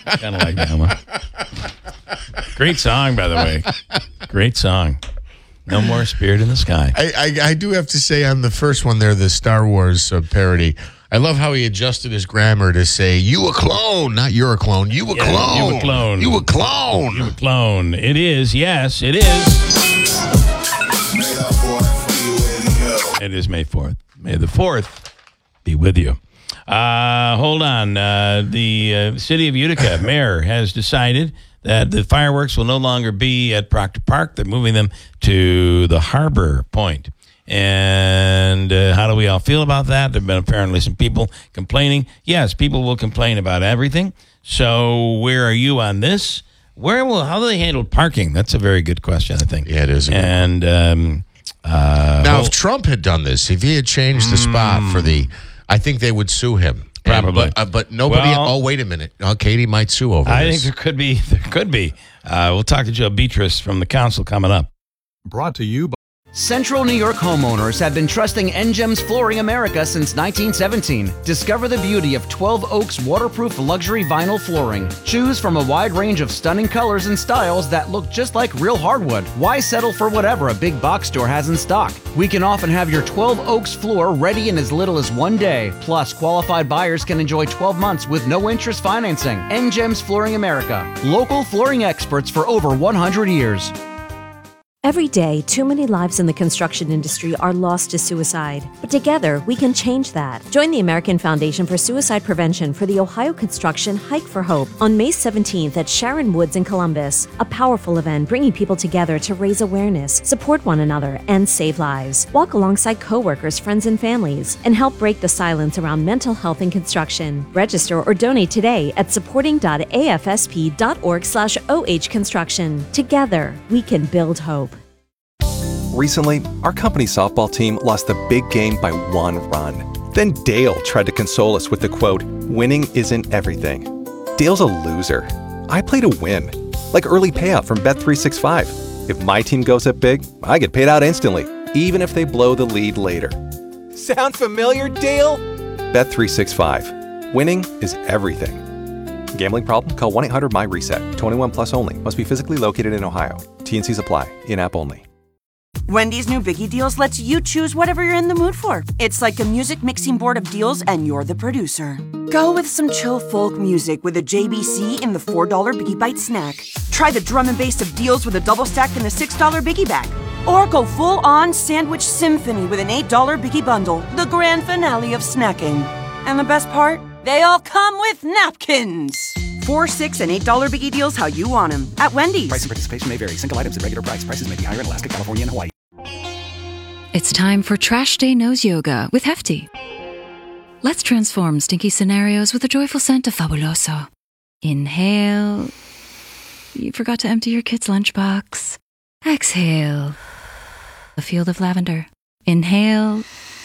Kind of like that one. Great song, by the way. Great song. No More Spirit in the Sky. I do have to say on the first one there, the Star Wars parody, I love how he adjusted his grammar to say, you a clone, not you're a clone. You a clone. You a clone. You a clone. You a clone. It is. Yes, it is. It is May 4th. May the 4th be with you. Hold on. The city of Utica mayor has decided that the fireworks will no longer be at Proctor Park. They're moving them to the Harbor Point. And how do we all feel about that? There have been apparently some people complaining. Yes, people will complain about everything. So where are you on this? How do they handle parking? That's a very good question, I think. Yeah, it is. And now, if Trump had done this, if he had changed the spot for I think they would sue him. Probably. But nobody. Wait a minute. Katie might sue over this. I think there could be. We'll talk to Joe Beatrice from the council coming up. Brought to you by Central New York homeowners have been trusting NGEMS Flooring America since 1917. Discover the beauty of 12 Oaks waterproof luxury vinyl flooring. Choose from a wide range of stunning colors and styles that look just like real hardwood. Why settle for whatever a big box store has in stock? We can often have your 12 Oaks floor ready in as little as 1 day. Plus, qualified buyers can enjoy 12 months with no interest financing. NGEMS Flooring America. Local flooring experts for over 100 years. Every day, too many lives in the construction industry are lost to suicide. But together, we can change that. Join the American Foundation for Suicide Prevention for the Ohio Construction Hike for Hope on May 17th at Sharon Woods in Columbus. A powerful event bringing people together to raise awareness, support one another, and save lives. Walk alongside coworkers, friends, and families, and help break the silence around mental health in construction. Register or donate today at supporting.afsp.org/OH Construction. Together, we can build hope. Recently, our company softball team lost the big game by 1 run. Then Dale tried to console us with the quote, "Winning isn't everything." Dale's a loser. I play to win. Like early payout from Bet365. If my team goes up big, I get paid out instantly, even if they blow the lead later. Sound familiar, Dale? Bet365. Winning is everything. Gambling problem? Call 1-800-MY-RESET. 21 plus only. Must be physically located in Ohio. T&Cs apply. In-app only. Wendy's new Biggie Deals lets you choose whatever you're in the mood for. It's like a music mixing board of deals, and you're the producer. Go with some chill folk music with a JBC in the $4 Biggie Bite snack. Try the drum and bass of deals with a double stack in the $6 Biggie Bag. Or go full-on sandwich symphony with an $8 Biggie Bundle, the grand finale of snacking. And the best part? They all come with napkins. $4, $6, and $8 Biggie Deals how you want them at Wendy's. Price and participation may vary. Single items at regular price. Prices may be higher in Alaska, California, and Hawaii. It's time for Trash Day Nose Yoga with Hefty. Let's transform stinky scenarios with a joyful scent of Fabuloso. Inhale. You forgot to empty your kid's lunchbox. Exhale. A field of lavender. Inhale.